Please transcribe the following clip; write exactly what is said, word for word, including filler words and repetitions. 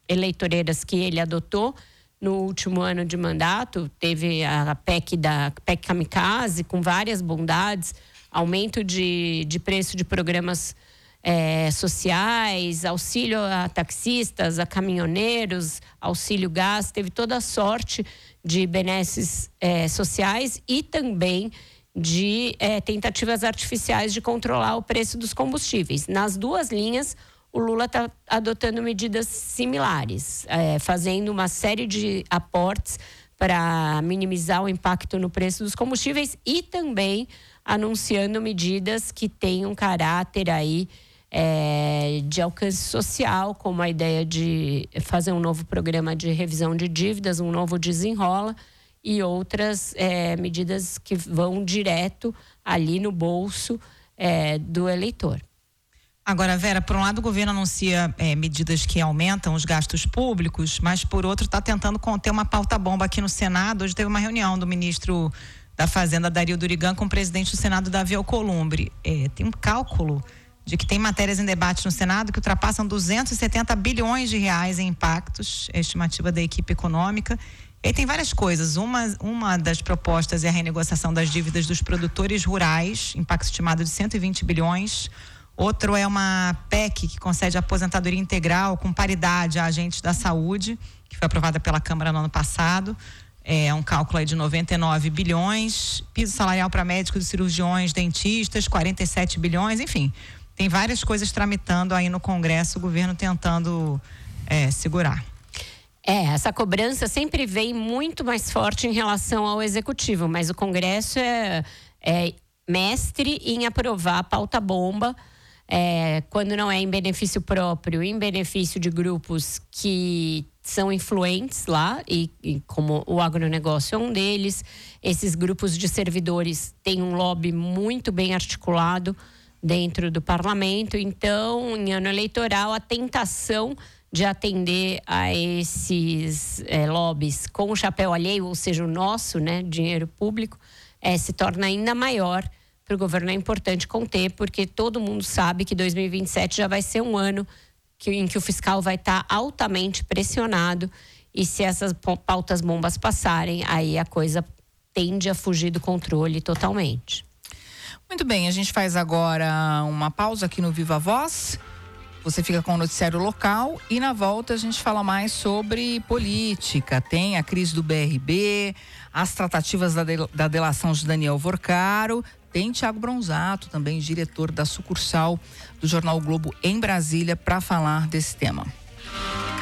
eleitoreiras que ele adotou no último ano de mandato. Teve a P E C da P E C Kamikaze, com várias bondades, aumento de, de preço de programas é, sociais, auxílio a taxistas, a caminhoneiros, auxílio gás, teve toda a sorte de benesses é, sociais e também de é, tentativas artificiais de controlar o preço dos combustíveis. Nas duas linhas, o Lula está adotando medidas similares, é, fazendo uma série de aportes para minimizar o impacto no preço dos combustíveis e também anunciando medidas que têm um caráter aí é, de alcance social, como a ideia de fazer um novo programa de revisão de dívidas, um novo desenrola e outras é, medidas que vão direto ali no bolso é, do eleitor. Agora, Vera, por um lado o governo anuncia é, medidas que aumentam os gastos públicos, mas por outro está tentando conter uma pauta-bomba aqui no Senado. Hoje teve uma reunião do ministro da Fazenda, Dario Durigan, com o presidente do Senado, Davi Alcolumbre. É, tem um cálculo de que tem matérias em debate no Senado que ultrapassam duzentos e setenta bilhões de reais em impactos, é a estimativa da equipe econômica. E tem várias coisas. Uma, uma das propostas é a renegociação das dívidas dos produtores rurais, impacto estimado de cento e vinte bilhões. Outro é uma P E C que concede aposentadoria integral com paridade a agentes da saúde, que foi aprovada pela Câmara no ano passado. É um cálculo aí de noventa e nove bilhões. Piso salarial para médicos e cirurgiões, dentistas, quarenta e sete bilhões. Enfim, tem várias coisas tramitando aí no Congresso, o governo tentando é, segurar. É, essa cobrança sempre vem muito mais forte em relação ao Executivo, mas o Congresso é, é mestre em aprovar a pauta-bomba, É, quando não é em benefício próprio, em benefício de grupos que são influentes lá, e, e como o agronegócio é um deles. Esses grupos de servidores têm um lobby muito bem articulado dentro do parlamento. Então, em ano eleitoral, a tentação de atender a esses é, lobbies com o chapéu alheio, ou seja, o nosso, né, dinheiro público, é, se torna ainda maior. Para o governo é importante conter, porque todo mundo sabe que dois mil e vinte e sete já vai ser um ano que, em que o fiscal vai estar altamente pressionado, e se essas pautas bombas passarem, aí a coisa tende a fugir do controle totalmente. Muito bem, a gente faz agora uma pausa aqui no Viva Voz. Você fica com o noticiário local e na volta a gente fala mais sobre política. Tem a crise do B R B, as tratativas da, del- da delação de Daniel Vorcaro. Tem Tiago Bronzato, também diretor da sucursal do Jornal o Globo em Brasília, para falar desse tema.